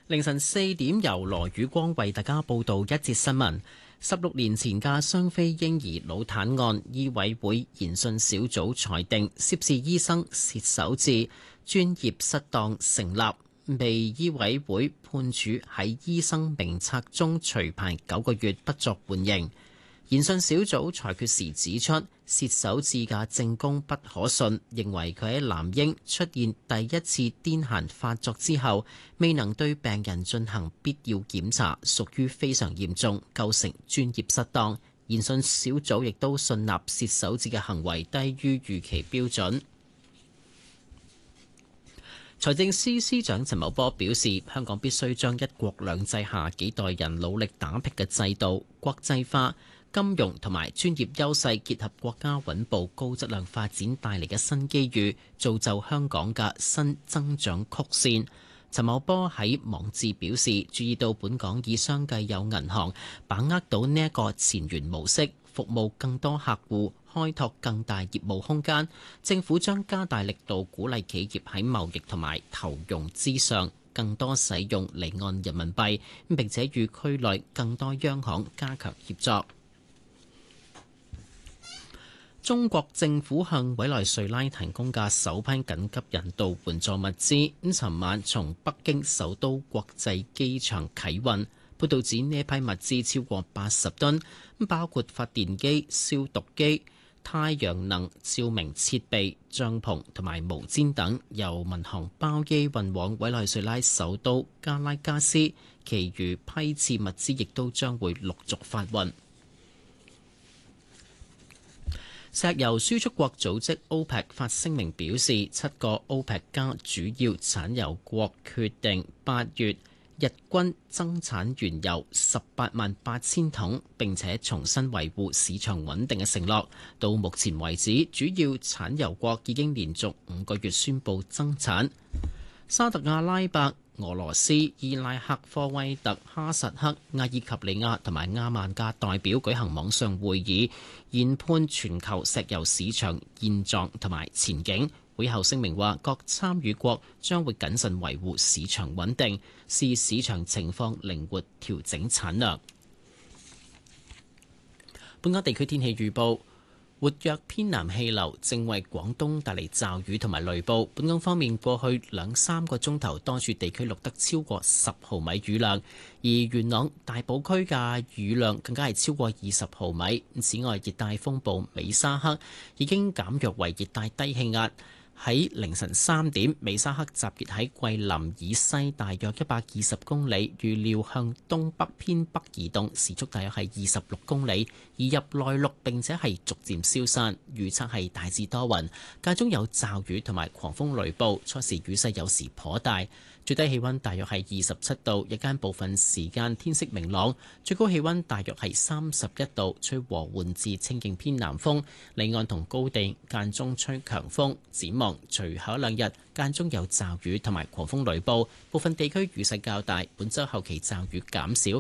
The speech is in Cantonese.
凌晨4點，由羅宇光為大家報道一節新聞。16年前嘅雙非嬰兒腦癱案，醫委會研訊小組裁定涉事醫生薛守志專業失當成立，被醫委會判處喺醫生名冊中除牌9個月，不作緩刑。研訊小組裁決時指出，薛守志嘅證供不可信，認為佢喺男嬰出現第一次癲癇發作之後，未能對病人進行必要檢查，屬於非常嚴重，構成專業失當。研訊小組亦都信納薛守志嘅行為低於預期標準。財政司司長陳茂波表示，香港必須將一國兩制下幾代人努力打拼嘅制度國際化。金融同埋專業優勢結合國家穩步高質量發展帶嚟嘅新機遇，造就香港嘅新增長曲線。陳茂波喺網誌表示，注意到本港已相繼有銀行把握到呢一個前沿模式，服務更多客戶，開拓更大業務空間。政府將加大力度鼓勵企業喺貿易同埋投融資上更多使用離岸人民幣，並且與區內更多央行加強協作。中國政府向委內瑞拉提供嘅首批緊急人道援助物資，尋晚從北京首都國際機場啟運。報道指呢批物資超過80噸，包括發電機、消毒機、太陽能照明設備、帳篷同埋毛氈等，由民航包機運往委內瑞拉首都加拉加斯。其餘批次物資亦都將會陸續發運。石油輸出國組織 OPEC 發聲明表示，7個 OPEC 加主要產油國決定8月日均增產原油188000桶，並且重新維護市場穩定嘅承諾。到目前為止，主要產油國已經連續5個月宣布增產。沙特阿拉伯、俄羅斯、伊拉克、科威特、哈薩克、阿爾及利亞同埋阿曼嘅代表舉行網上會議，研判全球石油市場現狀同埋前景。會後聲明話，各參與國將會謹慎維護市場穩定，視市場情況靈活調整產量。本港地區天氣預報。活躍偏南氣流正為廣東帶嚟驟雨同埋雷暴。本港方面，過去2-3個鐘頭多處地區錄得超過10毫米雨量，而元朗、大埔區嘅雨量更加係超過20毫米。此外，熱帶風暴美沙克已經減弱為熱帶低氣壓。喺凌晨3點，美沙克集結喺桂林以西大約120公里，預料向東北偏北移動，時速大約係26公里，移入內陸並且係逐漸消散。預測係大致多雲，間中有驟雨同埋狂風雷暴，初時雨勢有時頗大。最低氣溫大約係27度，日間部分時間天色明朗，最高氣溫大約係31度，吹和緩至清勁偏南風，離岸同高地間中吹強風。展望隨後2日間中有驟雨同埋狂風雷暴，部分地區雨勢較大。本週後期驟雨減少，